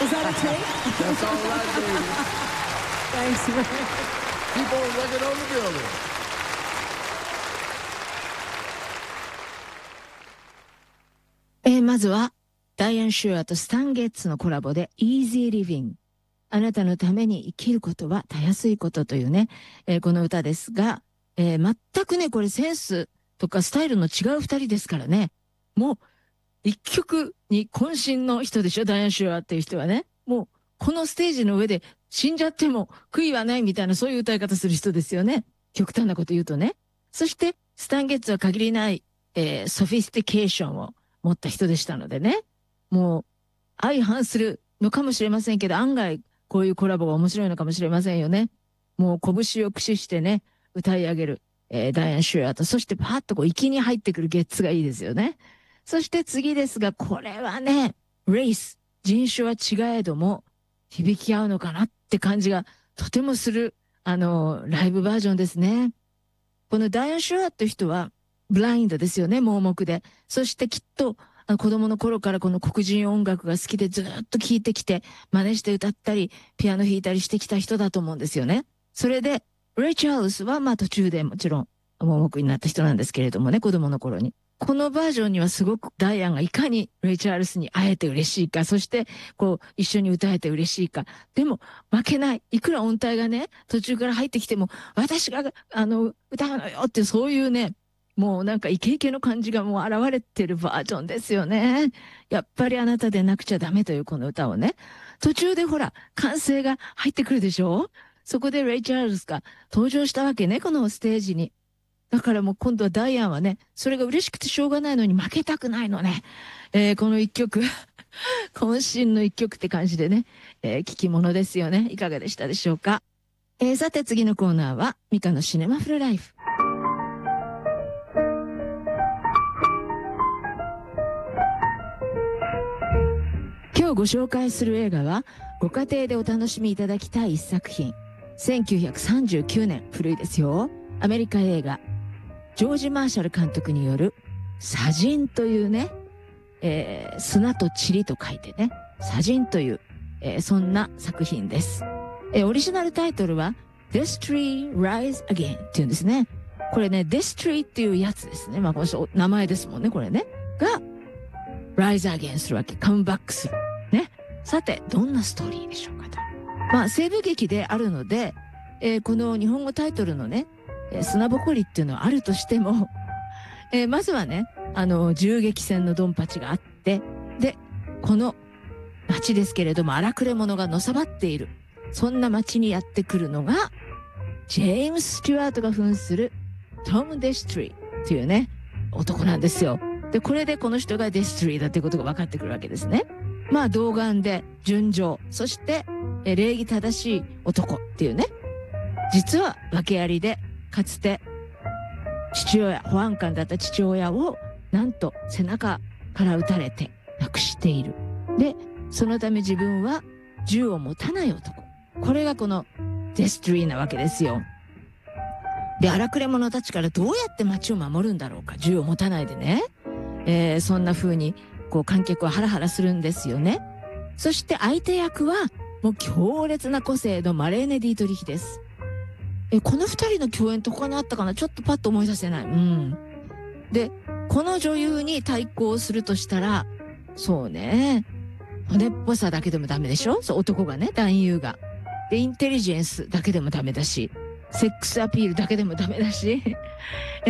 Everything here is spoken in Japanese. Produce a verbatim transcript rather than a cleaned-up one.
Is that a tape? That's all right, baby. Thanks, man. Keep on working on the building. えー、まずはダイアン・シュアーとスタン・ゲッツのコラボで Easy Living。あなたのために生きることはたやすいことというね、えー、この歌ですが、えー、全くね、これセンスとかスタイルの違う二人ですからね。もう一曲に渾身の人でしょ、ダイアン・シュアーっていう人はね。もうこのステージの上で死んじゃっても悔いはないみたいなそういう歌い方する人ですよね。極端なこと言うとね。そしてスタン・ゲッツは限りない、えー、ソフィスティケーションを持った人でしたのでね。もう相反するのかもしれませんけど、案外こういうコラボが面白いのかもしれませんよね。もう拳を駆使してね、歌い上げる、えー、ダイアン・シュアーと、そしてパッとこう息に入ってくるゲッツがいいですよね。そして次ですが、これはね、レイス、人種は違えども響き合うのかなって感じがとてもする、あの、ライブバージョンですね。このダイアン・シュアーって人は、ブラインドですよね、盲目で。そしてきっと、子供の頃からこの黒人音楽が好きでずっと聴いてきて、真似して歌ったり、ピアノ弾いたりしてきた人だと思うんですよね。それで、レイ・チャールズはまあ途中でもちろん盲目になった人なんですけれどもね、子供の頃に。このバージョンにはすごくダイアンがいかにレイ・チャールズに会えて嬉しいか、そしてこう一緒に歌えて嬉しいか。でも負けない。いくら音程がね、途中から入ってきても、私があの歌うのよってそういうね、もうなんかイケイケの感じがもう現れてるバージョンですよね。やっぱりあなたでなくちゃダメというこの歌をね。途中でほら、歓声が入ってくるでしょ？そこでレイ・チャールズが登場したわけね、このステージに。だからもう今度はダイアンはね、それが嬉しくてしょうがないのに負けたくないのね。えー、この一曲、渾身の一曲って感じでね、えー、聞き物ですよね。いかがでしたでしょうか。えー、さて次のコーナーは、ミカのシネマフルライフ。今日ご紹介する映画は、ご家庭でお楽しみいただきたい一作品。せんきゅうひゃくさんじゅうきゅうねん、古いですよ。アメリカ映画、ジョージ・マーシャル監督による砂塵というね、えー、砂と塵と書いてね、砂塵という、えー、そんな作品です。えー、オリジナルタイトルは This Tree Rise Again っていうんですね。これね、This Tree っていうやつですね。まあ、この名前ですもんね、これね。が、Rise Again するわけ。カムバックする。ね。さて、どんなストーリーでしょうかと。まあ、西部劇であるので、えー、この日本語タイトルのね、えー、砂ぼこりっていうのはあるとしても、えー、まずはね、あの、銃撃戦のドンパチがあって、で、この街ですけれども荒くれ者がのさばっている。そんな街にやってくるのが、ジェームス・スチュワートが扮するトム・デストリーっていうね、男なんですよ。で、これでこの人がデストリーだっていうことが分かってくるわけですね。まあ、童顔で純情、そして、え礼儀正しい男っていうね。実は訳ありで、かつて父親、保安官だった父親をなんと背中から撃たれて亡くしている。で、そのため自分は銃を持たない男。これがこのデストリーなわけですよ。で、荒くれ者たちからどうやって街を守るんだろうか。銃を持たないでね。えー、そんな風にこう観客はハラハラするんですよね。そして相手役はもう強烈な個性のマレーネ・ディートリヒです。え、この二人の共演と他にあったかな？ちょっとパッと思い出せない。うん。で、この女優に対抗するとしたら、そうね。骨っぽさだけでもダメでしょ？そう、男がね、男優が。で、インテリジェンスだけでもダメだし、セックスアピールだけでもダメだし、